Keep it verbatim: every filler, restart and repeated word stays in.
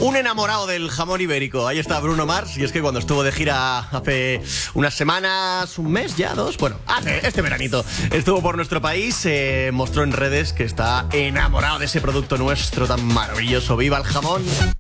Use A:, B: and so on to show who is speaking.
A: Un enamorado del jamón ibérico. Ahí está Bruno Mars. Y es que cuando estuvo de gira hace unas semanas, un mes ya, dos, bueno, hace este veranito, estuvo por nuestro país, eh, mostró en redes que está enamorado de ese producto nuestro tan maravilloso. ¡Viva el jamón!